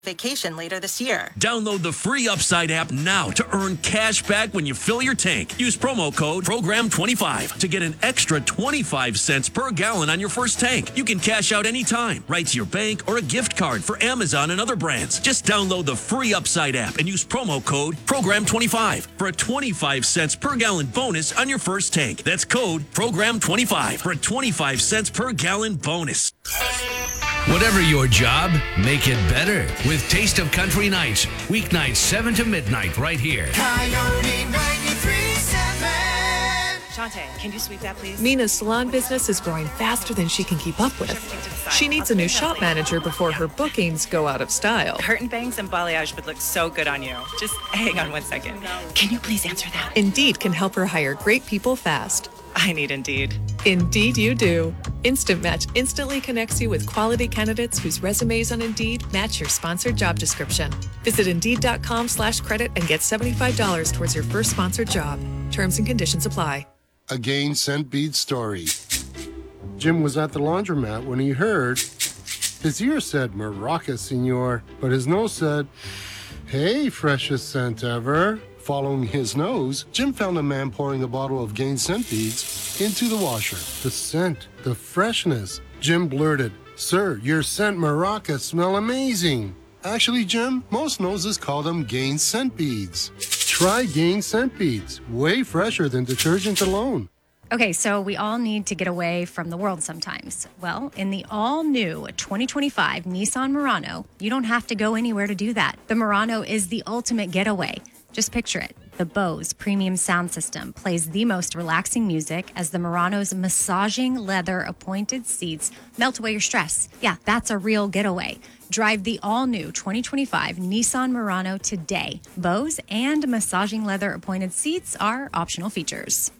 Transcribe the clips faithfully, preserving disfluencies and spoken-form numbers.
vacation later this year. Download the free Upside app now to earn cash back when you fill your tank. Use promo code program twenty-five to get an extra twenty-five cents per gallon on your first tank. You can cash out anytime, right to your bank or a gift card for Amazon and other brands. Just download the free Upside app and use promo code program twenty-five for a twenty-five cents per gallon bonus on your first tank. That's code program twenty-five for a twenty-five cents per gallon bonus. Whatever your job, make it better with Taste of Country Nights. Weeknights seven to midnight right here. Coyote ninety-three point seven. Shante, can you sweep that, please? Mina's salon business is growing faster than she can keep up with. She needs a new shop manager before her bookings go out of style. Curtain bangs and balayage would look so good on you. Just hang on one second. Can you please answer that? Indeed can help her hire great people fast. I need Indeed. Indeed you do. Instant Match instantly connects you with quality candidates whose resumes on Indeed match your sponsored job description. Visit Indeed.com slash credit and get seventy-five dollars towards your first sponsored job. Terms and conditions apply. A Gain Scent Bead story. Jim was at the laundromat when he heard his ear said Maraca, senor, but his nose said, hey, freshest scent ever. Following his nose, Jim found a man pouring a bottle of Gain Scent Beads into the washer. The scent, the freshness. Jim blurted, sir, your scent Maraca smell amazing. Actually, Jim, most noses call them Gain Scent Beads. Try Gain Scent Beads, way fresher than detergent alone. Okay, so we all need to get away from the world sometimes. Well, in the all-new twenty twenty-five Nissan Murano, you don't have to go anywhere to do that. The Murano is the ultimate getaway. Just picture it. The Bose premium sound system plays the most relaxing music as the Murano's massaging leather appointed seats melt away your stress. Yeah, that's a real getaway. Drive the all-new twenty twenty-five Nissan Murano today. Bose and massaging leather appointed seats are optional features.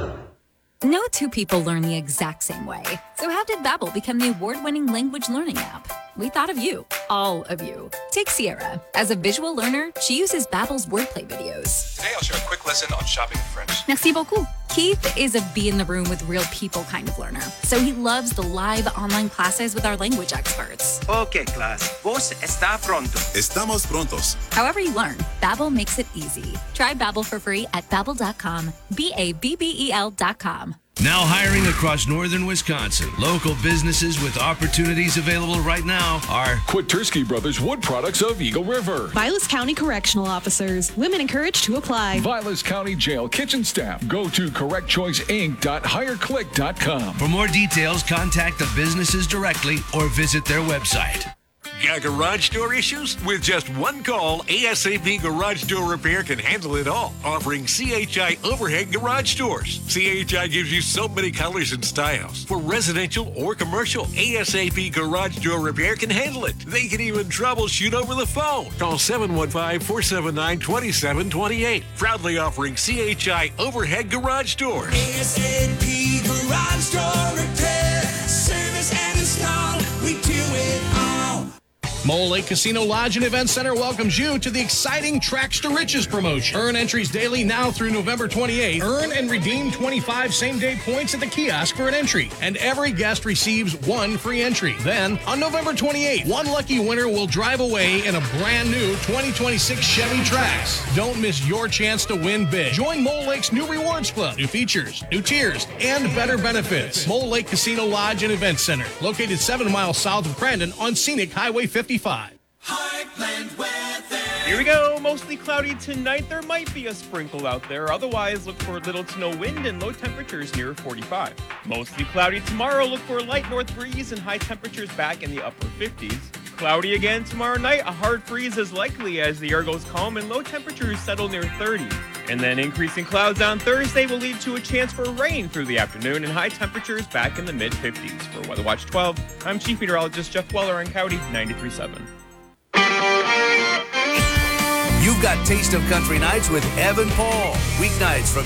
No two people learn the exact same way. So how did Babbel become the award-winning language learning app? We thought of you, all of you. Take Sierra. As a visual learner, she uses Babbel's wordplay videos. Today I'll share a quick lesson on shopping in French. Merci beaucoup. Keith is a be in the room with real people kind of learner. So he loves the live online classes with our language experts. Okay, class. Vos está pronto. Estamos prontos. However you learn, Babbel makes it easy. Try Babbel for free at babbel dot com. B A B B E L dot com. Now hiring across northern Wisconsin. Local businesses with opportunities available right now are Kwitursky Brothers Wood Products of Eagle River. Vilas County Correctional Officers. Women encouraged to apply. Vilas County Jail Kitchen Staff. Go to correct choice inc dot hire click dot com. For more details, contact the businesses directly or visit their website. Got garage door issues? With just one call, ASAP Garage Door Repair can handle it all, offering C H I overhead garage doors. C H I gives you so many colors and styles. For residential or commercial, ASAP Garage Door Repair can handle it. They can even troubleshoot over the phone. Call seven one five, four seven nine, two seven two eight. Proudly offering C H I overhead garage doors. ASAP Garage Door Repair. Service and install. We do it all. Mole Lake Casino Lodge and Event Center welcomes you to the exciting Tracks to Riches promotion. Earn entries daily now through November twenty-eighth. Earn and redeem twenty-five same-day points at the kiosk for an entry, and every guest receives one free entry. Then, on November twenty-eighth, one lucky winner will drive away in a brand new twenty twenty-six Chevy Trax. Don't miss your chance to win big. Join Mole Lake's new Rewards Club, new features, new tiers, and better benefits. Mole Lake Casino Lodge and Event Center, located seven miles south of Crandon on Scenic Highway fifty-five. Heartland weather. Here we go. Mostly cloudy tonight. There might be a sprinkle out there. Otherwise, look for little to no wind and low temperatures near forty-five. Mostly cloudy tomorrow. Look for a light north breeze and high temperatures back in the upper fifties. Cloudy again tomorrow night. A hard freeze is likely as the air goes calm and low temperatures settle near thirty. And then increasing clouds on Thursday will lead to a chance for rain through the afternoon and high temperatures back in the mid fifties. For Weather Watch twelve, I'm Chief Meteorologist Jeff Weller on Coyote ninety-three point seven. You've got Taste of Country Nights with Evan Paul. Weeknights from